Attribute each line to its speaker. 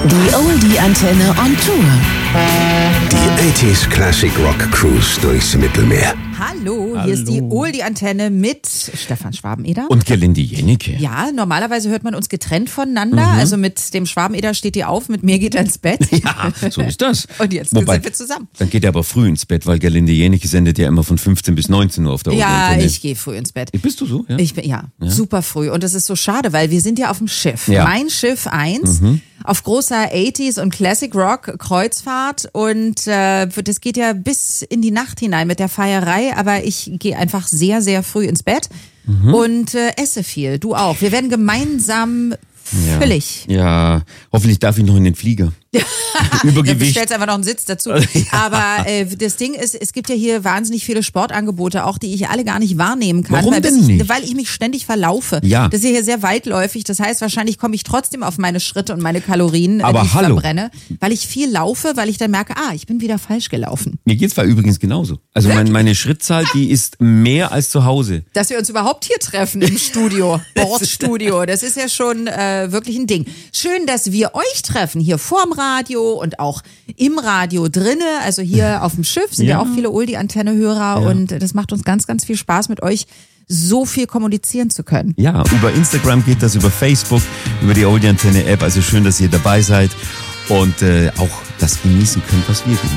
Speaker 1: Die Oldie-Antenne on Tour.
Speaker 2: Die 80s Classic Rock Cruise durchs Mittelmeer.
Speaker 3: Hallo, hier ist die Oldie-Antenne mit Stefan Schwabeneder.
Speaker 4: Und Gerlinde Jennecke.
Speaker 3: Ja, normalerweise hört man uns getrennt voneinander. Also mit dem Schwabeneder steht ihr auf, mit mir geht er ins Bett.
Speaker 4: Ja, so ist das.
Speaker 3: Und jetzt sind wir zusammen.
Speaker 4: Dann geht er aber früh ins Bett, weil Gerlinde Jennecke sendet ja immer von 15 bis 19 Uhr auf der Oldie-Antenne.
Speaker 3: Ja, ich gehe früh ins Bett.
Speaker 4: Bist du so? Ja.
Speaker 3: Ich bin, ja, super früh. Und das ist so schade, weil wir sind ja auf dem Schiff.
Speaker 4: Ja.
Speaker 3: Mein Schiff 1 auf großer 80s und Classic Rock Kreuzfahrt. Und das geht ja bis in die Nacht hinein mit der Feierei. Aber ich gehe einfach sehr, sehr früh ins Bett und esse viel. Du auch. Wir werden gemeinsam füllig.
Speaker 4: Ja, hoffentlich darf ich noch in den Flieger.
Speaker 3: Du
Speaker 4: Übergewicht.
Speaker 3: stellst einfach noch einen Sitz dazu. Aber das Ding ist, es gibt ja hier wahnsinnig viele Sportangebote, auch die ich alle gar nicht wahrnehmen kann.
Speaker 4: Warum denn nicht?
Speaker 3: Weil ich mich ständig verlaufe.
Speaker 4: Ja.
Speaker 3: Das ist hier sehr weitläufig. Das heißt, wahrscheinlich komme ich trotzdem auf meine Schritte und meine Kalorien,
Speaker 4: Aber
Speaker 3: die ich
Speaker 4: hallo.
Speaker 3: verbrenne. Weil ich viel laufe, weil ich dann merke, ich bin wieder falsch gelaufen.
Speaker 4: Mir geht's zwar übrigens genauso. Also meine Schrittzahl, die ist mehr als zu Hause.
Speaker 3: Dass wir uns überhaupt hier treffen im Studio, Bordstudio, das ist ja schon wirklich ein Ding. Schön, dass wir euch treffen, hier vorm Radio und auch im Radio drinne. Also hier auf dem Schiff sind ja auch viele Oldie-Antenne-Hörer und das macht uns ganz, ganz viel Spaß, mit euch so viel kommunizieren zu können.
Speaker 4: Ja, über Instagram geht das, über Facebook, über die Oldie-Antenne-App. Also schön, dass ihr dabei seid und auch das genießen könnt, was wir genießen.